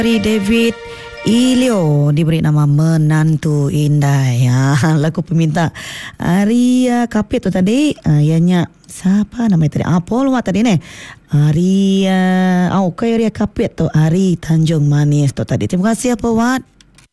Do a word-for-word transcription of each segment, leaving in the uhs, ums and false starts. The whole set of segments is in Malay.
Dari David Ilio diberi nama Menantu Indah ya. Lagu peminta Ari uh, Kapit tu tadi uh, ianya siapa namanya tadi? Apol wa tadi ni. Ari uh, oh kaya Ari Kapit tu Ari Tanjung Manis tu tadi. Terima kasih apa Wat.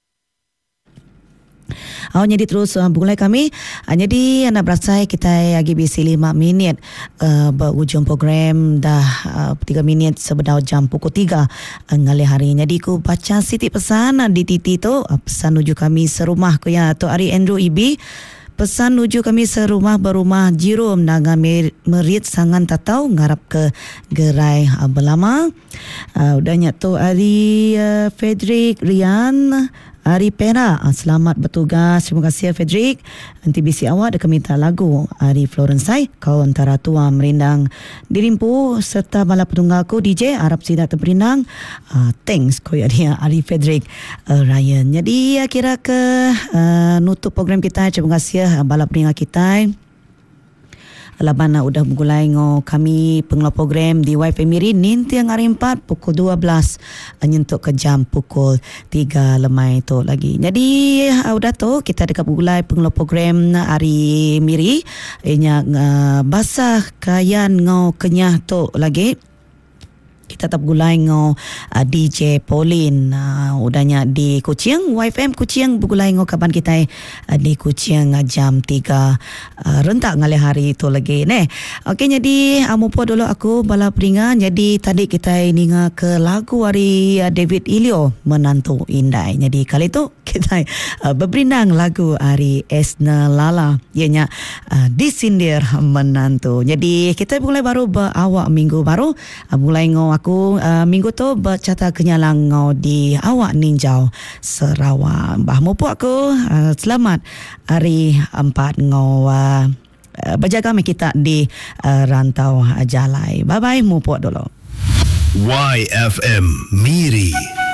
Oh, jadi terus uh, mulai kami. Uh, jadi anda berasai kita lagi bisi lima minit uh, berujung program dah uh, tiga minit sebelum jam pukul tiga uh, ngalih hari. Jadi ku baca siti pesan uh, di titi tu uh, pesan nuju kami serumah ku ya tu Ari Andrew Ibi. Pesan nuju kami serumah berumah Jirum Naga Merit Sangan Tatau ngarap ke gerai uh, berlama. Uh, udahnya tu Ari uh, Frederick Rian Ari Pera, selamat bertugas. Terima kasih Frederick. Nanti bisi awak dia minta lagu Ari Florensai, Kau Antara Tua Merindang Dirimpu serta bala petunggalku D J Arab Sidat Berinang. Uh, thanks koyak dia Ari Frederick uh, Ryan. Jadi uh, kira ke uh, nutup program kita. Terima kasih uh, bala pendengar kita. Labana udah mulai ngo kami pengelola program di Wifi Miri nanti yang hari empat pukul dua belas nyentuk ke jam pukul tiga lemai tu lagi. Jadi uh, udah tu kita dekat mulai pengelola program hari Miri inya uh, basah kayan ngo kenyah tu lagi. Kita tetap gulai ngo uh, D J Pauline uh, udahnya di Kuching Y F M Kuching bergulai ngo kapan kita uh, di Kuching uh, jam tiga uh, rentak ngalih hari itu lagi ne. Okey, jadi amupo dulu aku bala peringan. Jadi tadi kita ninga ke lagu hari uh, David Ilio Menantu Indah. Jadi kali itu kita uh, berberinang lagu hari Esna Lala ianya uh, Disindir Menantu. Jadi kita mulai baru berawak minggu baru uh, mulai ngo aku uh, minggu tu bercata kenyalang ngau di awak ninjau Sarawak. Bah mupu aku uh, selamat hari empat ngau uh, berjaga me kita di uh, rantau uh, jalai. Bye bye mupu dulu. Y F M Miri